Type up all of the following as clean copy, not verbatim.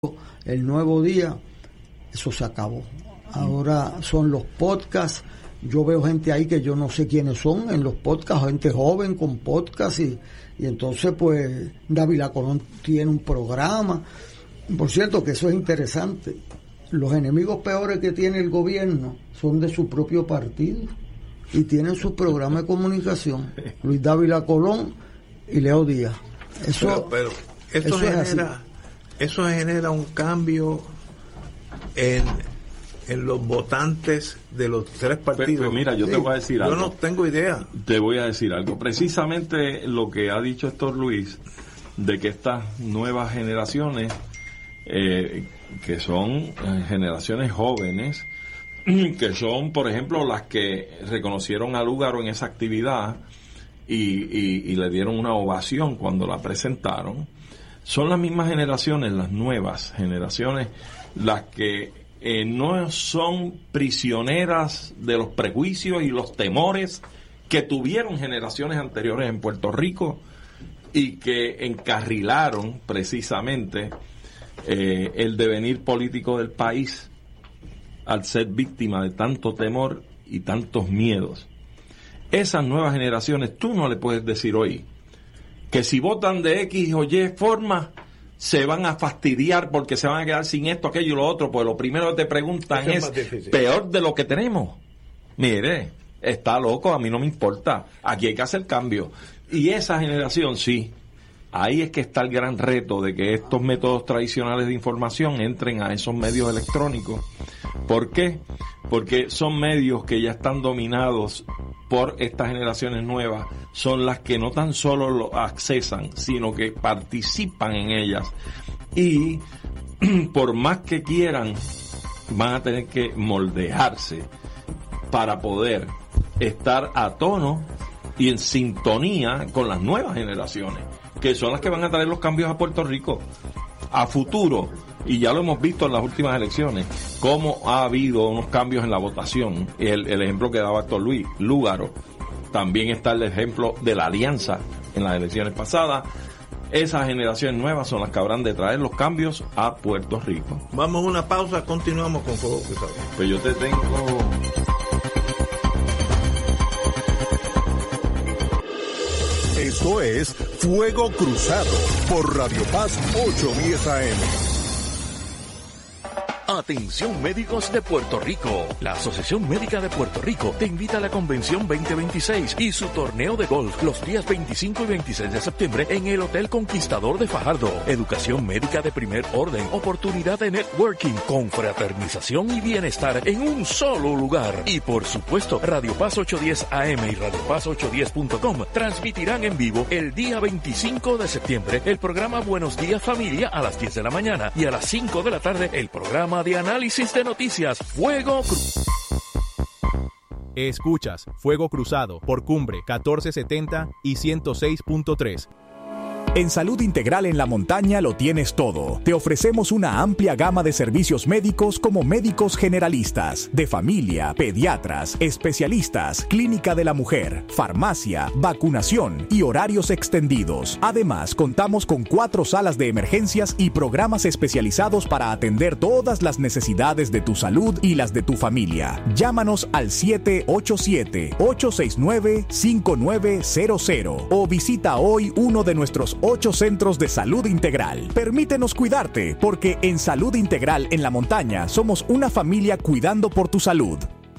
El Nuevo Día, eso se acabó. Ahora son los podcasts. Yo veo gente ahí que yo no sé quiénes son en los podcasts, gente joven con podcasts y entonces pues Dávila Colón tiene un programa. Por cierto que eso es interesante. Los enemigos peores que tiene el gobierno son de su propio partido y tienen su programa de comunicación. Luis Dávila Colón y Leo Díaz. Pero eso genera un cambio en los votantes de los tres partidos. Pero mira, yo te voy a decir algo. Yo no tengo idea. Te voy a decir algo. Precisamente lo que ha dicho Héctor Luis, de que estas nuevas generaciones, que son generaciones jóvenes, que son, por ejemplo, las que reconocieron a Lúgaro en esa actividad y le dieron una ovación cuando la presentaron, son las mismas generaciones, las nuevas generaciones, las que no son prisioneras de los prejuicios y los temores que tuvieron generaciones anteriores en Puerto Rico y que encarrilaron precisamente el devenir político del país al ser víctima de tanto temor y tantos miedos. Esas nuevas generaciones, tú no le puedes decir hoy que si votan de X o Y forma se van a fastidiar porque se van a quedar sin esto, aquello y lo otro, pues lo primero que te preguntan es peor de lo que tenemos. Mire, está loco, a mí no me importa, aquí hay que hacer cambio. Y esa generación, sí, ahí es que está el gran reto de que estos métodos tradicionales de información entren a esos medios electrónicos. ¿Por qué? Porque son medios que ya están dominados por estas generaciones nuevas, son las que no tan solo lo accesan, sino que participan en ellas. Y por más que quieran, van a tener que moldearse para poder estar a tono y en sintonía con las nuevas generaciones, que son las que van a traer los cambios a Puerto Rico a futuro. Y ya lo hemos visto en las últimas elecciones, cómo ha habido unos cambios en la votación. El ejemplo que daba Héctor Luis, Lúgaro. También está el ejemplo de la alianza en las elecciones pasadas. Esas generaciones nuevas son las que habrán de traer los cambios a Puerto Rico. Vamos a una pausa, continuamos con Fuego Cruzado. Pues yo te tengo... Esto es Fuego Cruzado por Radio Paz 810 AM. Atención médicos de Puerto Rico. La Asociación Médica de Puerto Rico te invita a la Convención 2026 y su torneo de golf los días 25 y 26 de septiembre en el Hotel Conquistador de Fajardo. Educación médica de primer orden, oportunidad de networking, confraternización y bienestar en un solo lugar. Y por supuesto, Radio Paz 810 AM y Radio Paz 810.com transmitirán en vivo el día 25 de septiembre el programa Buenos Días Familia a las 10 de la mañana y a las 5 de la tarde el programa de análisis de noticias Fuego Cruzado. Escuchas Fuego Cruzado por Cumbre 1470 y 106.3. En Salud Integral en la Montaña lo tienes todo. Te ofrecemos una amplia gama de servicios médicos como médicos generalistas, de familia, pediatras, especialistas, clínica de la mujer, farmacia, vacunación y horarios extendidos. Además, contamos con 4 salas de emergencias y programas especializados para atender todas las necesidades de tu salud y las de tu familia. Llámanos al 787-869-5900 o visita hoy uno de nuestros 8 centros de salud integral. Permítenos cuidarte, porque en Salud Integral en la Montaña somos una familia cuidando por tu salud.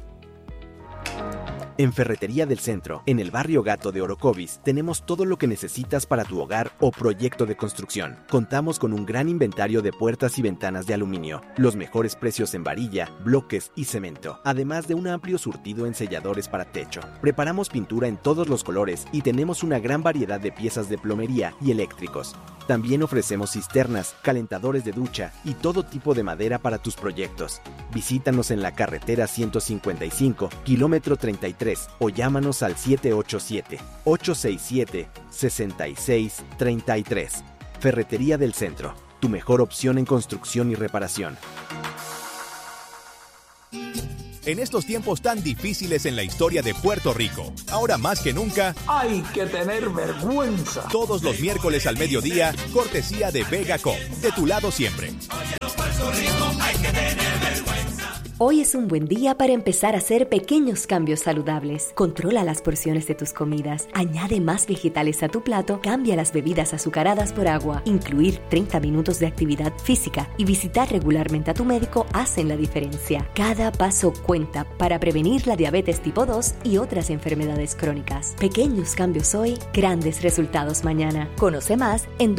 En Ferretería del Centro, en el barrio Gato de Orocovis, tenemos todo lo que necesitas para tu hogar o proyecto de construcción. Contamos con un gran inventario de puertas y ventanas de aluminio, los mejores precios en varilla, bloques y cemento, además de un amplio surtido en selladores para techo. Preparamos pintura en todos los colores y tenemos una gran variedad de piezas de plomería y eléctricos. También ofrecemos cisternas, calentadores de ducha y todo tipo de madera para tus proyectos. Visítanos en la carretera 155, kilómetro 33, o llámanos al 787-867-6633. Ferretería del Centro, tu mejor opción en construcción y reparación. En estos tiempos tan difíciles en la historia de Puerto Rico, ahora más que nunca, hay que tener vergüenza. Todos los miércoles al mediodía, cortesía de Vegacom, de tu lado siempre. Hoy es un buen día para empezar a hacer pequeños cambios saludables. Controla las porciones de tus comidas, añade más vegetales a tu plato, cambia las bebidas azucaradas por agua, incluir 30 minutos de actividad física y visitar regularmente a tu médico hacen la diferencia. Cada paso cuenta para prevenir la diabetes tipo 2 y otras enfermedades crónicas. Pequeños cambios hoy, grandes resultados mañana. Conoce más en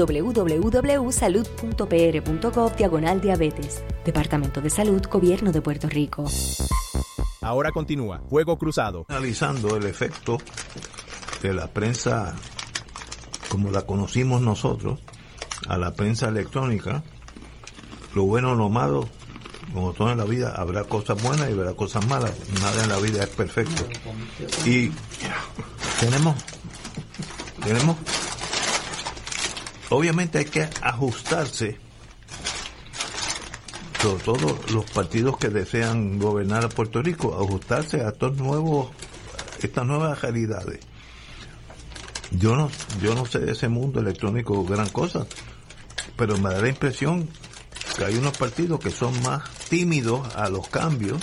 www.salud.pr.gov/diabetes. Departamento de Salud, Gobierno de Puerto Rico. Ahora continúa Fuego Cruzado. Analizando el efecto de la prensa como la conocimos nosotros a la prensa electrónica, lo bueno o lo malo, como todo en la vida, habrá cosas buenas y habrá cosas malas. Nada en la vida es perfecto. Y tenemos obviamente hay que ajustarse, sobre todo los partidos que desean gobernar a Puerto Rico, ajustarse a estas nuevas realidades. Yo no sé de ese mundo electrónico gran cosa, pero me da la impresión que hay unos partidos que son más tímidos a los cambios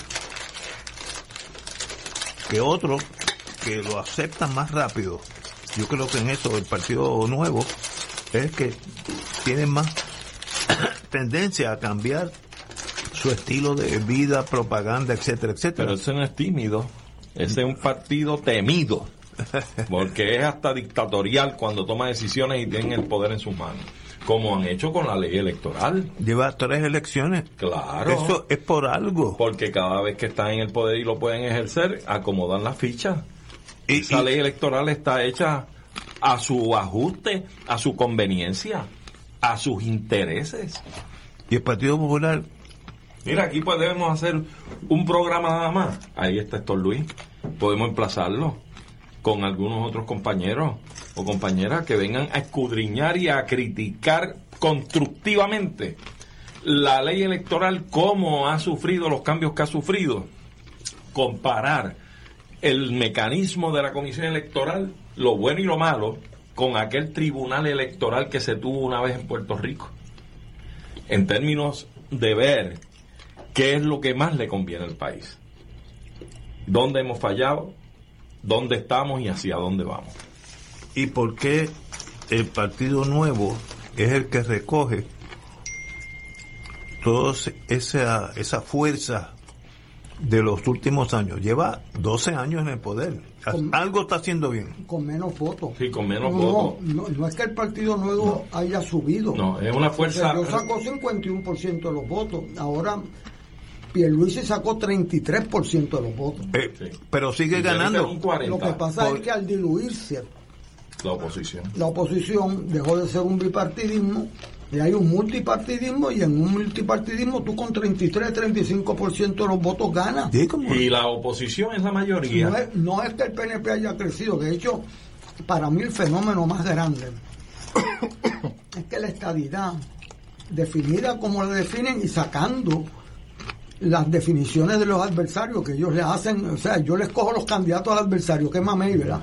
que otros que lo aceptan más rápido. Yo creo que en eso el Partido Nuevo es que tiene más tendencia a cambiar su estilo de vida, propaganda, etcétera, etcétera. Pero ese no es tímido, ese es un partido temido, porque es hasta dictatorial cuando toma decisiones y tiene el poder en sus manos, como han hecho con la ley electoral. Lleva 3 elecciones. Claro. Eso es por algo. Porque cada vez que están en el poder y lo pueden ejercer, acomodan las fichas. Esa ley electoral está hecha a su ajuste, a su conveniencia, a sus intereses. Y el Partido Popular... Mira, aquí podemos hacer un programa nada más. Ahí está Héctor Luis. Podemos emplazarlo con algunos otros compañeros o compañeras que vengan a escudriñar y a criticar constructivamente la ley electoral, cómo ha sufrido los cambios que ha sufrido. Comparar el mecanismo de la Comisión Electoral, lo bueno y lo malo, con aquel tribunal electoral que se tuvo una vez en Puerto Rico, en términos de ver qué es lo que más le conviene al país, dónde hemos fallado, dónde estamos y hacia dónde vamos. ¿Y por qué el Partido Nuevo es el que recoge toda esa fuerza de los últimos años? Lleva 12 años en el poder. Algo está haciendo bien. Con menos votos. Sí, con menos votos. No es que el Partido Nuevo haya subido. No, es una fuerza... Yo sacó 51% de los votos. Ahora Pierluisi sacó 33% de los votos. Pero sigue ganando. Lo que pasa es que al diluirse la oposición dejó de ser un bipartidismo y hay un multipartidismo, y en un multipartidismo tú con 33-35% de los votos ganas. Y la oposición es la mayoría. No es que el PNP haya crecido, de hecho, para mí el fenómeno más grande es que la estadidad, definida como la definen y sacando las definiciones de los adversarios que ellos le hacen, o sea, yo les cojo los candidatos al adversario, que mamey, ¿verdad?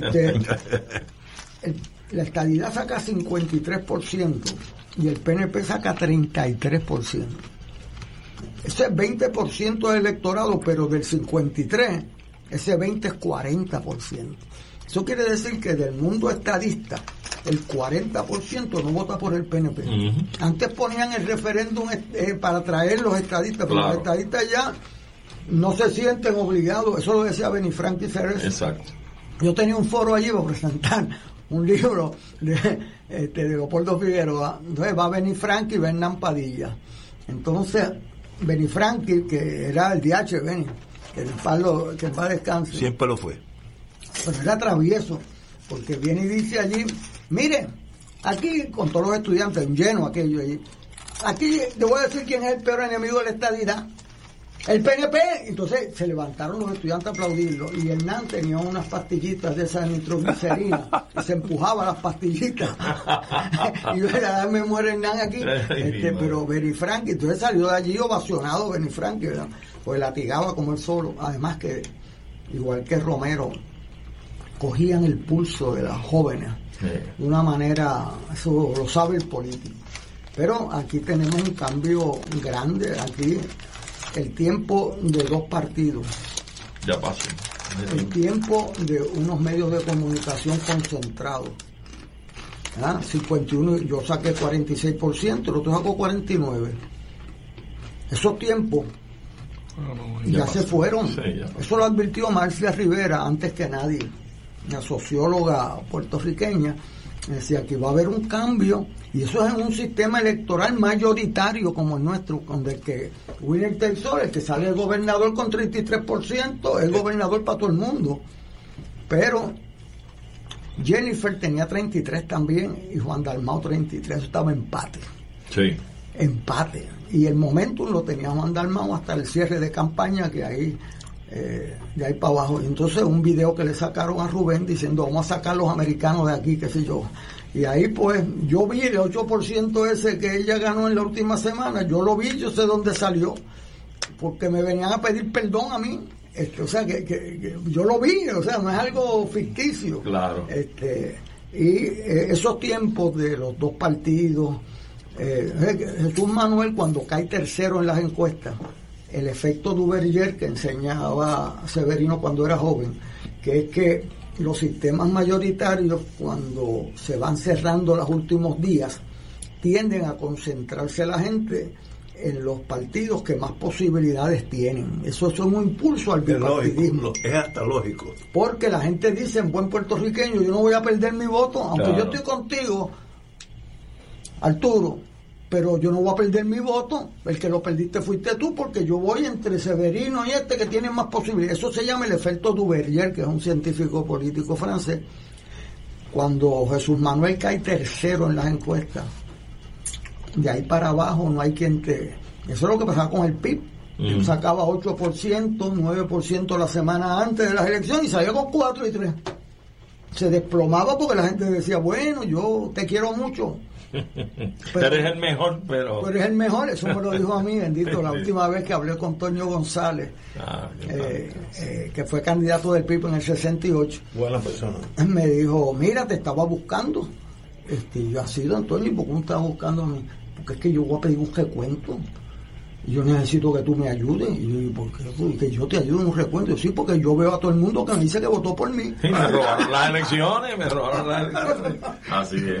La estadidad saca 53% y el PNP saca 33%. Ese es 20% del electorado, pero del 53%, ese 20% es 40%. Eso quiere decir que del mundo estadista, el 40% no vota por el PNP. Antes ponían el referéndum para traer los estadistas, pero los estadistas ya no se sienten obligados. Eso lo decía Benifranchi Ceres. Exacto. Yo tenía un foro allí para presentar un libro de Leopoldo Figueroa. Entonces va Benifranchi y va Hernán Padilla. Entonces Benifranchi, que era el DH Beni, que el paz descanse, siempre lo fue, pero era travieso, porque viene y dice allí, mire, aquí con todos los estudiantes, lleno aquello allí, aquí le voy a decir quién es el peor enemigo de la estadidad. El PNP, entonces se levantaron los estudiantes a aplaudirlo y Hernán tenía unas pastillitas de esas nitroglicerina y se empujaba las pastillitas y yo era, me muere Hernán aquí, pero Benny Frank, entonces salió de allí ovacionado Benny Frank, ¿verdad? Pues latigaba como él solo, además que igual que Romero cogían el pulso de las jóvenes de una manera, eso lo sabe el político, pero aquí tenemos un cambio grande, aquí el tiempo de dos partidos. Ya pasó. El tiempo de unos medios de comunicación concentrados. 51, yo saqué 46%, el otro sacó 49%. Esos tiempos ya se fueron. Sí, eso lo advirtió Marcia Rivera antes que nadie, una socióloga puertorriqueña. Decía que va a haber un cambio, y eso es en un sistema electoral mayoritario como el nuestro, donde el que winner takes all, el que sale el gobernador con 33%, es gobernador para todo el mundo. Pero Jennifer tenía 33 también, y Juan Dalmau 33, eso estaba empate. Sí. Empate. Y el momentum lo tenía Juan Dalmau hasta el cierre de campaña, que ahí de ahí para abajo. Entonces un video que le sacaron a Rubén diciendo vamos a sacar los americanos de aquí, qué sé yo, y ahí pues yo vi el 8% ese que ella ganó en la última semana, yo lo vi, yo sé dónde salió, porque me venían a pedir perdón a mí, o sea que yo lo vi, o sea, no es algo ficticio. Claro. Y esos tiempos de los dos partidos, Jesús Manuel cuando cae tercero en las encuestas, el efecto Duverger que enseñaba Severino cuando era joven, que es que los sistemas mayoritarios, cuando se van cerrando los últimos días, tienden a concentrarse la gente en los partidos que más posibilidades tienen. Eso es un impulso al bipartidismo. Es hasta lógico. Porque la gente dice, en buen puertorriqueño, yo no voy a perder mi voto, aunque claro, yo estoy contigo, Arturo, pero yo no voy a perder mi voto, el que lo perdiste fuiste tú, porque yo voy entre Severino y que tienen más posibilidades. Eso se llama el efecto Duverger, que es un científico político francés. Cuando Jesús Manuel cae tercero en las encuestas, de ahí para abajo no hay quien te... Eso es lo que pasaba con el PIB. Yo sacaba 8%, 9% la semana antes de las elecciones y salía con 4 y 3. Se desplomaba porque la gente decía, bueno, yo te quiero mucho. Pero eres el mejor, pero... Tú eres el mejor, eso me lo dijo a mí, bendito, la última vez que hablé con Toño González, que fue candidato del PIB en el 68. Buena persona. Me dijo, mira, te estaba buscando. Yo ha sido, Antonio, ¿por qué me estabas buscando a mí? Porque es que yo voy a pedir un recuento. Y yo necesito que tú me ayudes. Y yo, ¿por qué? Que yo te ayude en un recuento. Sí, porque yo veo a todo el mundo que me dice que votó por mí. Sí, me robaron las elecciones, Así es.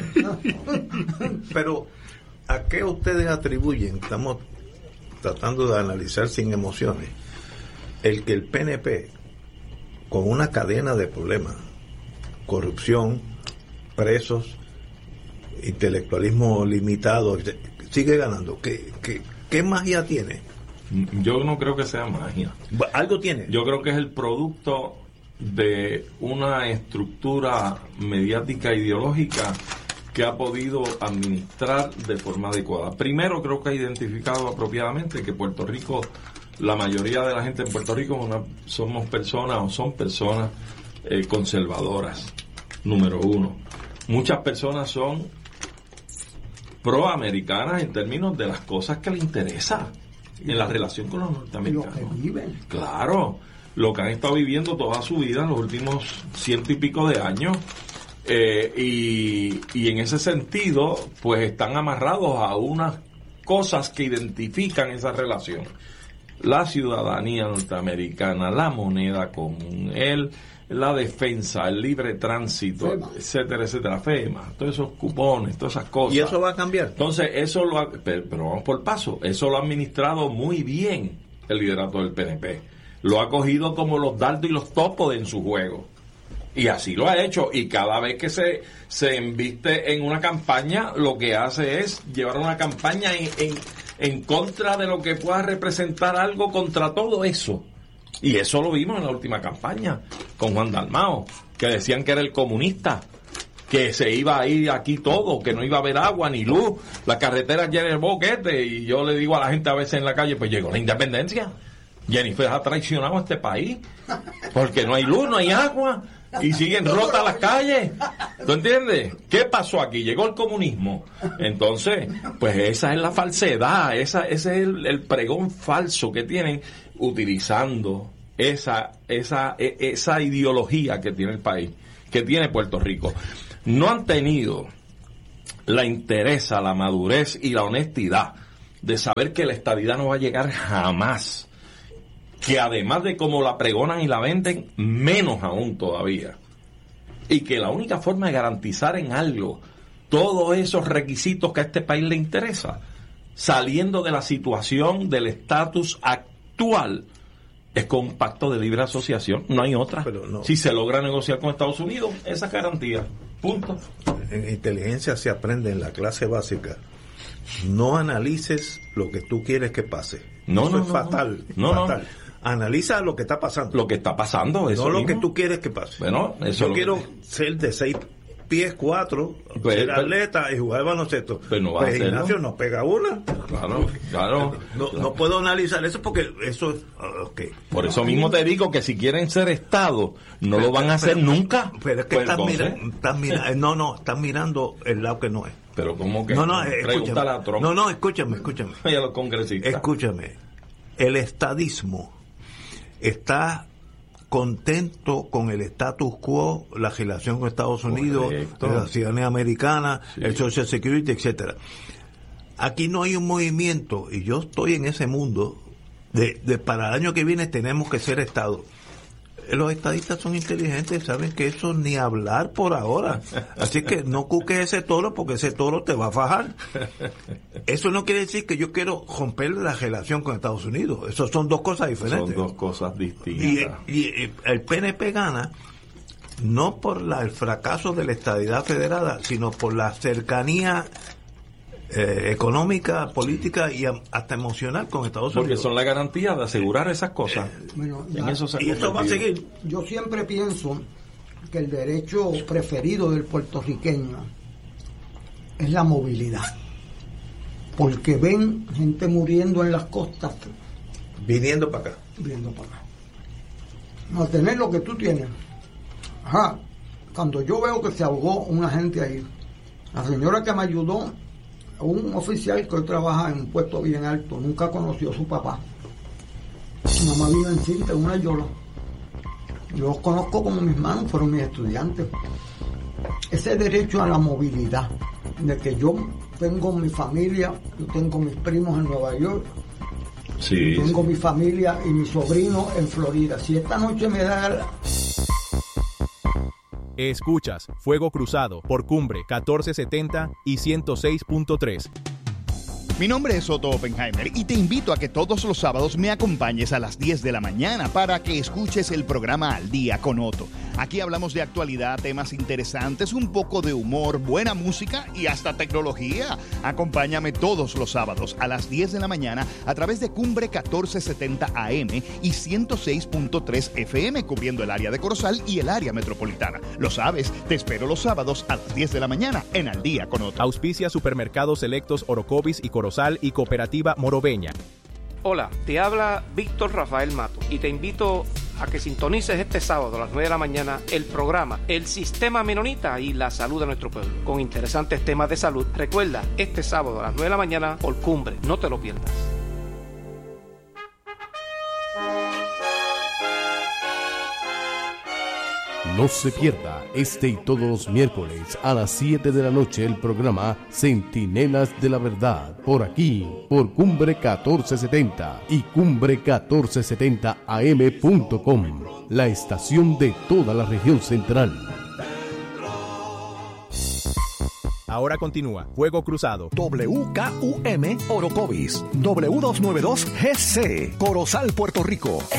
Pero, ¿a qué ustedes atribuyen? Estamos tratando de analizar sin emociones. El que el PNP, con una cadena de problemas, corrupción, presos, intelectualismo limitado, sigue ganando. ¿Qué magia tiene? Yo no creo que sea magia. ¿Algo tiene? Yo creo que es el producto de una estructura mediática ideológica que ha podido administrar de forma adecuada. Primero, creo que ha identificado apropiadamente que Puerto Rico, la mayoría de la gente en Puerto Rico son personas conservadoras, número uno. Muchas personas son proamericanas en términos de las cosas que les interesa en la relación con los norteamericanos. Lo que viven. Claro, lo que han estado viviendo toda su vida en los últimos 100 y pico de años, y en ese sentido pues están amarrados a unas cosas que identifican esa relación: la ciudadanía norteamericana, la moneda común, la defensa, el libre tránsito, FEMA, etcétera, FEMA, todos esos cupones, todas esas cosas. ¿Y eso va a cambiar? Entonces, pero vamos por paso, eso lo ha administrado muy bien el liderato del PNP. Lo ha cogido como los dardos y los topos en su juego. Y así lo ha hecho. Y cada vez que se embiste en una campaña, lo que hace es llevar una campaña en contra de lo que pueda representar algo contra todo eso. Y eso lo vimos en la última campaña con Juan Dalmau, que decían que era el comunista. que se iba a ir aquí todo, que no iba a haber agua ni luz, las carreteras llenas de boquete, y yo le digo a la gente a veces en la calle, pues llegó la independencia, Jennifer ha traicionado a este país, porque no hay luz, no hay agua, y siguen rotas las calles. ¿Tú entiendes? ¿Qué pasó aquí? Llegó el comunismo. Entonces, pues esa es la falsedad, ese es el pregón falso que tienen utilizando esa ideología que tiene el país, que tiene Puerto Rico. No han tenido la entereza, la madurez y la honestidad de saber que la estadidad no va a llegar jamás, que además de cómo la pregonan y la venden, menos aún todavía, y que la única forma de garantizar en algo todos esos requisitos que a este país le interesa, saliendo de la situación del estatus actual, es con un pacto de libre asociación. No hay otra. No. Si se logra negociar con Estados Unidos, esa garantía. Punto. En inteligencia se aprende en la clase básica. No analices lo que tú quieres que pase. Eso es fatal. Fatal. Analiza lo que está pasando. Lo que está pasando, eso no lo mismo. que tú quieres que pase. Bueno, eso yo quiero ser de 6 pies 4, ser atleta y jugar baloncesto. Pero no va a hacerlo. Ignacio nos pega una. Claro. No puedo analizar eso porque eso es... Okay. Por eso mismo te digo que si quieren ser Estado, no lo van a hacer nunca. Pero es que están mirando el lado que no es. Pero ¿cómo que? Pregúntale a Trump. Escúchame. Y a los congresistas. Escúchame. El estadismo está contento con el status quo, la relación con Estados Unidos, la ciudadanía americana, el Social Security, etcétera. Aquí no hay un movimiento, y yo estoy en ese mundo, de para el año que viene tenemos que ser Estado. Los estadistas son inteligentes, saben que eso ni hablar por ahora. Así que no cuques ese toro porque ese toro te va a fajar. Eso no quiere decir que yo quiero romper la relación con Estados Unidos. Eso son dos cosas diferentes. Son dos cosas distintas. Y el PNP gana no por el fracaso de la estadidad federada, sino por la cercanía económica, política y hasta emocional con Estados Unidos. Porque son la garantía de asegurar esas cas. Y esto va a seguir. Yo siempre pienso que el derecho preferido del puertorriqueño es la movilidad, porque ven gente muriendo en las costas viniendo para acá. No tener lo que tú tienes. Cuando yo veo que se ahogó una gente ahí, la señora que me ayudó, un oficial que hoy trabaja en un puesto bien alto, nunca conoció a su papá. Mi mamá vino en cinta en una yola. Yo los conozco como mis manos, fueron mis estudiantes. Ese derecho a la movilidad, de que yo tengo mi familia, yo tengo mis primos en Nueva York, tengo mi familia y mi sobrino en Florida. Si esta noche me da... Escuchas Fuego Cruzado por Cumbre 1470 y 106.3. Mi nombre es Otto Oppenheimer y te invito a que todos los sábados me acompañes a las 10 de la mañana para que escuches el programa Al Día con Otto. Aquí hablamos de actualidad, temas interesantes, un poco de humor, buena música y hasta tecnología. Acompáñame todos los sábados a las 10 de la mañana a través de Cumbre 1470 AM y 106.3 FM, cubriendo el área de Corozal y el área metropolitana. Lo sabes, te espero los sábados a las 10 de la mañana en Al Día con Otto. Auspicia Supermercados Selectos Orocovis y Corozal y Cooperativa Moroveña. Hola, te habla Víctor Rafael Mato y te invito a que sintonices este sábado a las 9 de la mañana el programa El Sistema Menonita y la Salud de Nuestro Pueblo, con interesantes temas de salud. Recuerda, este sábado a las 9 de la mañana por Cumbre, no te lo pierdas. No se pierda este y todos los miércoles a las 7 de la noche el programa Centinelas de la Verdad, por aquí, por Cumbre 1470 y Cumbre1470am.com, la estación de toda la región central. Ahora continúa Fuego Cruzado. WKUM Orocovis, W292GC, Corozal, Puerto Rico.